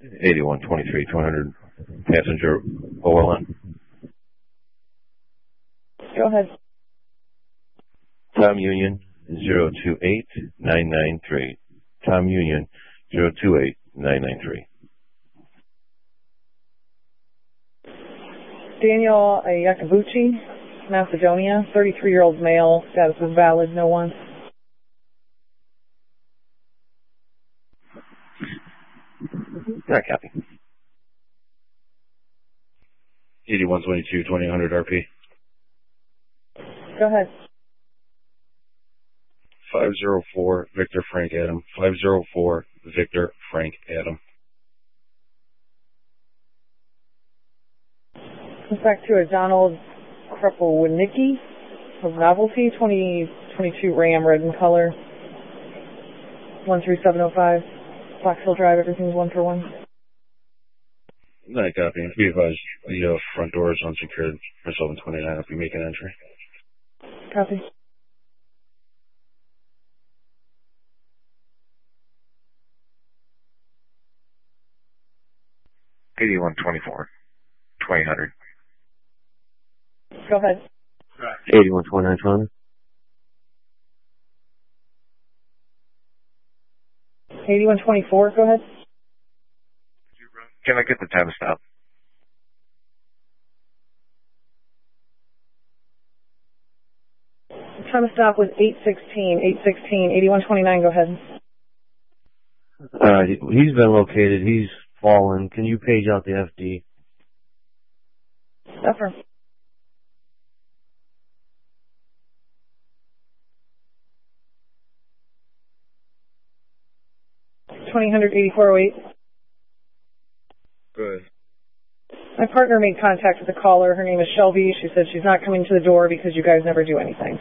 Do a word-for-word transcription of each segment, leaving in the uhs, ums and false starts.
eighty-one twenty-three, two hundred passenger O L N. Go ahead. Tom Union zero two eight nine nine three. Tom Union zero two eight nine nine three. Daniel Yakabuchi, Macedonia, thirty-three-year-old male, status is valid, no one. Not copy. eighty-one twenty-two, twenty hundred R P. Go ahead. five zero four, Victor Frank Adam. five zero four, Victor Frank Adam. Comes back to a Donald Krepelnicki of Novelty, twenty twenty-two Ram, red in color. one three seven oh five. Fox Hill Drive, everything's one for one. Not copy. Be advised, the uh, front door is unsecured for seven twenty-nine if we make an entry. Copy. eighty-one twenty-four, twenty hundred. Go ahead. eighty-one twenty-nine, two hundred. eighty-one twenty-four, go ahead. Can I get the time stop? The time of stop was eight sixteen, eight sixteen, eighty-one twenty-nine, go ahead. Uh, he's been located. He's fallen. Can you page out the F D? Suffer. twenty hundred eighty-four oh eight. Good. My partner made contact with the caller. Her name is Shelby. She said she's not coming to the door because you guys never do anything.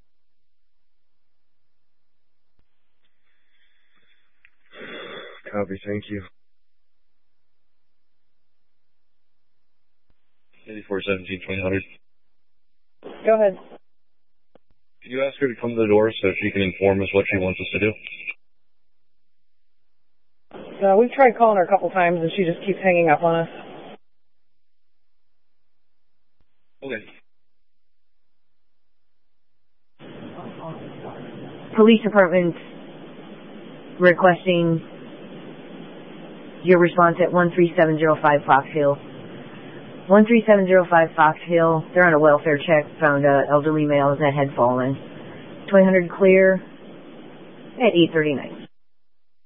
Copy, thank you. eighty-four seventeen, twenty hundred. Go ahead. Can you ask her to come to the door so she can inform us what she wants us to do? Uh, we've tried calling her a couple times and she just keeps hanging up on us. Okay. Police department requesting your response at one three seven zero five Fox Hill. one three seven zero five Fox Hill. They're on a welfare check. Found uh, elderly males that had fallen. twenty hundred clear at eight thirty-nine.